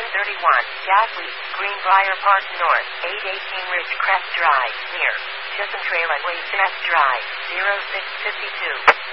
931, Gasly, Greenbrier Park North, 818 Ridgecrest Drive, near Chisholm Trail at Waycrest Drive, 0652.